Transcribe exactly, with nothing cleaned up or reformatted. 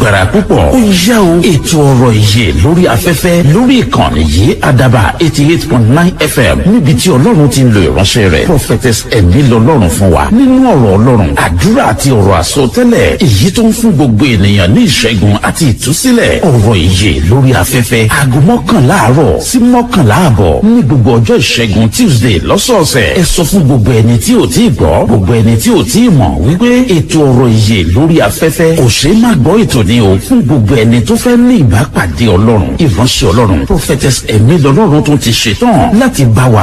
lágbára púpọ̀. ó yá o ètò ọ̀rọ̀ ìyè lórí afẹ́fẹ́ lórí ìkànnì yìí àdàbà eighty eight point nine F M níbi tí ọlọ́run ti ń lo ìránṣẹ́ rẹ̀ prophetess ẹ̀mí lọ́lọ́run fún wa nínú ọ̀rọ̀ ọlọ́run àdúrà àti ọ̀rọ̀ àsọtẹ́lẹ̀ èyí tó ń fún gbogbo ènìyàn ní ìṣẹ́gun àti ìtúsílẹ̀. ọ̀rọ̀ ìyè lórí afẹ́fẹ́ aago mọ́kànlá àárọ̀ sí mọ́kànlá àbọ̀ ní gbogbo ọjọ́ ìṣẹ́gun Tuesday lọ́sọ̀ọ̀sẹ̀. ẹ sọ fún gbogbo ẹni tí ò tí ì gbọ́ gbogbo ẹni tí ò tí ì mọ̀ wípé ètò ọ̀rọ̀ ìyè lórí afẹ́fẹ́ kò ṣeé má gbọ́ ètò ní o fún gbogbo ẹni tó fẹ́ ní ìbápàdé ọlọ́run. ìránṣẹ́ ọlọ́run prophetess ẹ̀mí lọ́lọ́run tó ti ṣetán láti bá wa